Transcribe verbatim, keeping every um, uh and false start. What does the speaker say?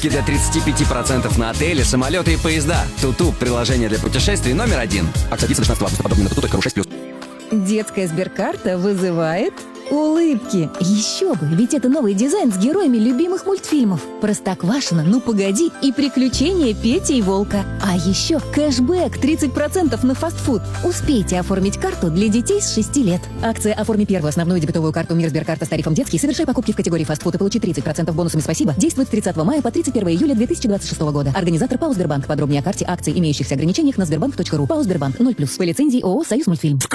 Скидки до тридцать пять процентов на отели, самолеты и поезда. Туту – приложение для путешествий номер один. Акция длится до шестнадцатого августа. Подробнее на туту точка ру шесть плюс. Детская сберкарта вызывает улыбки. Еще бы, ведь это новый дизайн с героями любимых мультфильмов. Простоквашино, Ну погоди и Приключения Пети и Волка. А еще кэшбэк тридцать процентов на фастфуд. Успейте оформить карту для детей с шести лет. Акция «Оформи первую основную дебетовую карту Мир Сберкарта с тарифом детский. Совершай покупки в категории фастфуд и получи тридцать процентов бонусами «Спасибо». Действует с тридцатого мая по тридцать первое июля две тысячи двадцать шестого года. Организатор ПАО «Сбербанк». Подробнее о карте, акции, имеющихся ограничениях на сбербанк точка ру. ПАО «Сбербанк» ноль плюс. По лицензии ООО «Союз Мультфильм».